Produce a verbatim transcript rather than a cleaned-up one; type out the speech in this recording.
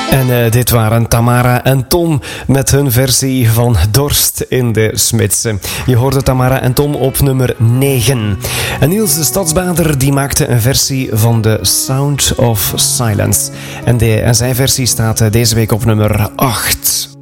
En uh, dit waren Tamara en Tom met hun versie van Dorst in de Smidse. Je hoorde Tamara en Tom op nummer negen. En Niels de Stadsbader die maakte een versie van The Sound of Silence. En, de, en zijn versie staat deze week op nummer acht.